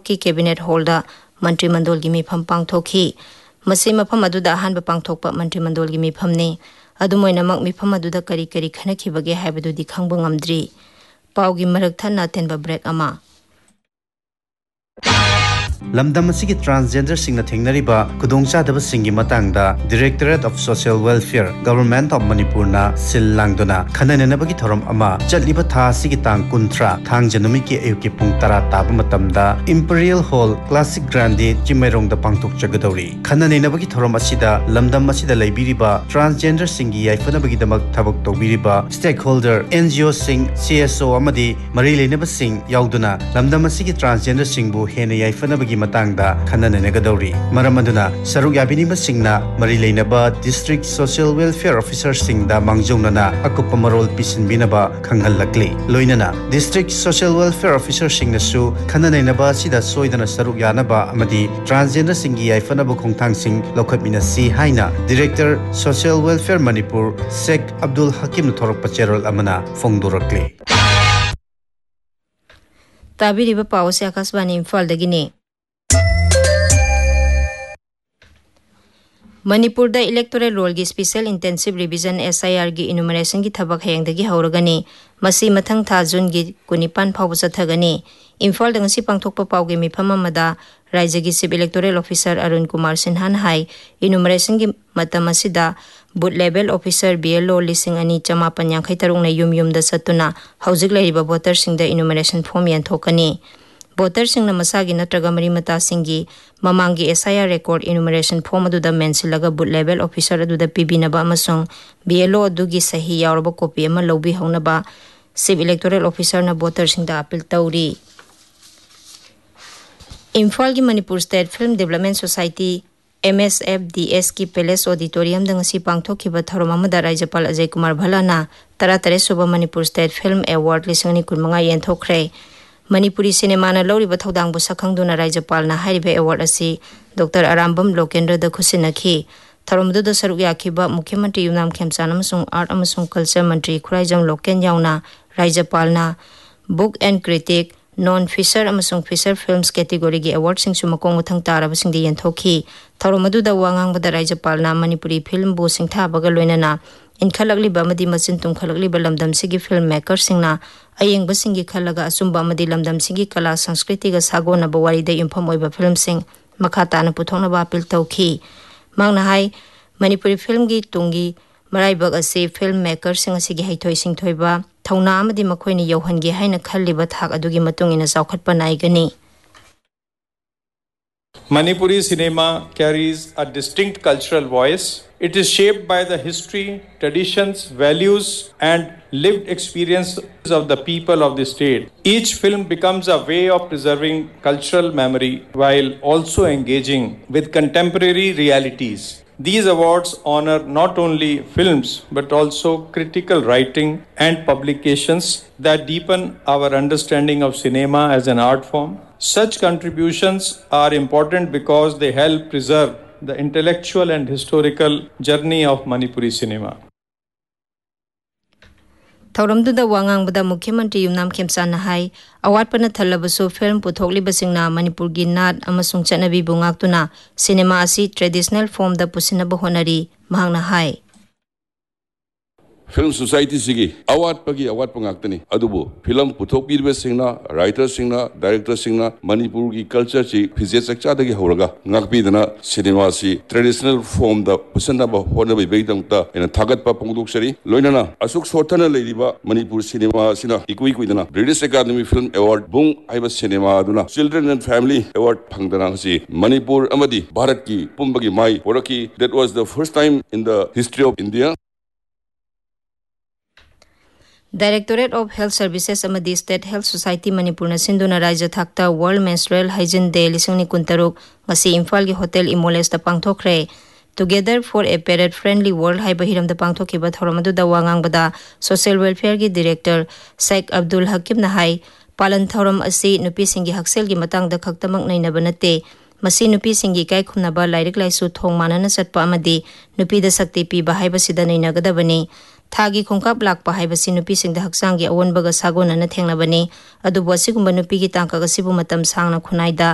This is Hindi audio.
की कैबिनेट हॉलदा मंत्रिमंडल की मिफम पांगथोखी मसे मफम अदुदा अहानबा पांगथोकपा मंत्रिमंडल की मिफमने अदुमोइनमक मिफम अदुदा करी करी खनखिबगे हाइबदुदि खंगबा ngamdri पाउगी मरक थन्ना तेनबा ब्रेक अमा लमदम असिगी transgender सिंगना थेंगनरिबा खुदोंचादबा सिंगी मतंगदा directorate of social welfare government of Manipur ना सिल लांगदुना खनननबगी थोरम अमा चटलिबा था सिगी तांग कुंथ्रा थांग जनमी के अयुकी पुंग तरा ताब मतमदा imperial hall classic Grande चिमेरोंगदा पांगथोक जगदौरी खनननबगी theorem असिदा लमदम असिदा लैबिरिबा transgender सिंगी याइफनबगी दमक थबक तौबिरिबा स्टेक होल्डर एनजीओ सिंग सीएसओ अमदी मरी लेनबा सिंग याउदुना लमदम असिगी ट्रांसजेंडर सिंगबु हेने याइफनबगी मतंगदा खनननगदौरी मरमदुना सरुक याबिनिबा सिंगना मरी लेनबा district social welfare officer सिंगदा मांगजौनना अकुप Marol पिसिनबिनबा खंगहलकली लोइनना district social welfare officer सिंगनसु खनननबा सिदा सोइदना सरुक यानबा अमदी ट्रांसजेंडर सिंगी याइफनबा खोंथांग सिंग लौखटमिनसी हाइना director social welfare Manipur Sheikh Abdul हकीम थोरक पचेरोल अमना फोंगदोरकली ताबिरिबा पावसे आकाशवाणी इम्फाल दगिने मणिपुर दा इलेक्टोरल रोल की स्पेशल इंटेंसिव रिविजन एसआईआर की इनुमरेशन की थबक हयंदगी हौरगनी मसी मथंग था जून की 19 फाव चथगनी इम्फाल दंगसी पांगथोकपा पावगे मिफम अमदा राज्य की chief electoral officer Arun Kumar सिन्हान high enumeration की मतम असिदा बूथ लेवल ऑफिसर बीएलओ 2,953 ने युम चतुना हौजिक लैरिबा वोटर सिंह दा इनुमरेशन फॉर्म यंथोकनी वोटर सिंह मसागी नत्रगा मरी मता सिंगी ममांगी SIR record enumeration form अदुदा मेंसिलगा booth level officer अदुदा पीबीनबा अमसोंग BLO अदुगी सही यावरबा कॉपी अमा लौबी हौनबा चीफ इलेक्टोरल ऑफिसर ना वोटर सिंह दा अपील तौरी इम्फाल की Manipur state film development society MSFDS की पैलेस ऑडिटोरियम दंगसी पांगथोखिबा थौरम अमदा राज्यपाल अजय कुमार भल्लाना 33 सुबा Manipur state film award 2015 येंथोखरे Manipuri cinema ना लौरिबा थौदांगबु सखंगदुना राज्यपाल ना हारिबे अवार्ड असि डॉक्टर आरामबम लोकेंद्र द खुसिनखी थौरमदुदा सरुक याखिबा मुख्यमंत्री युनाम खेमचान अमसुंग आर्ट अमसुंग कल्चर मंत्री खुराइजम लोकेन यावना राज्यपाल ना book and critic non Fisher अमसुंग Fisher films category की अवार्ड सिंगसु मकोंग मथंग ताराबसिंग येंथोखी थौरमदुदा वांगांगबदा राज्यपाल ना मणिपुरी फिल्म बु सिंगथाबगा लोइनना इनखलगलिबा मदी मचिन तुमखलगलिबा लमदमसिगी फिल्म मेकर सिंगना अयेंगबसिंगी खलगा असुंबा मदी लमदमसिगी कला संस्कृति गा सागोनबा वारिदा युमफम ओइबा फिल्म सिंग मखाताना पुथोंनबा अपील तौखी मांगना हाई मणिपुरी फिल्म की तुंगी मराइबग असे फिल्म मेकर सिंग असिगी हैथोइ सिंगथोइबा थौना अमदी मखोइनि यौहनगे हाइना खल्लिबा थाक अदुगी मतुंगिना चौखटपा नाइगनी Manipuri cinema carries a distinct cultural voice. It is shaped by the history, traditions, values, and lived experiences of the people of the state. Each film becomes a way of preserving cultural memory while also engaging with contemporary realities. These awards honor not only films but also critical writing and publications that deepen our understanding of cinema as an art form. Such contributions are important because they help preserve the intellectual and historical journey of Manipuri cinema. थौरमदुदा वांगांगबदा मुख्यमंत्री युमनाम खेमचाना हाई अवार्डपना थल्लबसु फिल्म पुथोकलिबसिंगना मणिपुर की नाट अमसुंग चटनबी बुंगाक्तुना सिनेमा असि ट्रेडिशनल फॉर्म दा पुसिनबा honorary महंगना high film society सिगी award पगी award पंगाक्तनी अदुबो film पुथोकपीरबे सिंगना writer सिंगना director सिंगना Manipur की कल्चर ची फिजे चकचादगी हौरगा ngakpidana सिनेमा सी ट्रेडिशनल फॉर्म दा पुसनबा होनबे बेदंगता एना थागतपा पोंगदोक्सरी लोइनाना असुक सोथना लेरिबा मणिपुर सिनेमा सिना इकुइ कुइदना ब्रिटिश एकेडमी फिल्म अवार्ड बुंग आइबा cinema अदुना children and family award फंगदना सी मणिपुर अमदी भारत की पुंबगी माई पोरकी that was the first time in the history of India directorate of health services अमदी state health society Manipur न सिंधुना राज्य थाक्ता world menstrual hygiene day 2016 ngasi Imphal की होटल इमोलेस दा पांगथोखरे together for a Perot friendly world हाइबा Hiram दा पांगथोखिबा थौरमदुदा वांगांगबदा सोशल वेलफेयर की डायरेक्टर शेख अब्दुल हकीम ना हाई पालन थौरम असि नुपी सिंगी हक्सेल की मतंग दा खक्तमक नैनबा नते मसी नुपी सिंगी काय खुनबा लाइरिक लाइसु थोंग मानना चटपा अमदी नुपी दा शक्ति पीबा हाइबा सिदा नैनगदबनी थागी खोंकाप लाकपा हाइबसी नुपी सिंगदा हक्सांगी अवनबगा सागोनना थेंगनबनी अदुबो सिगुंबा नुपी की तांकाग सिबु मतम सांगना खुनाइदा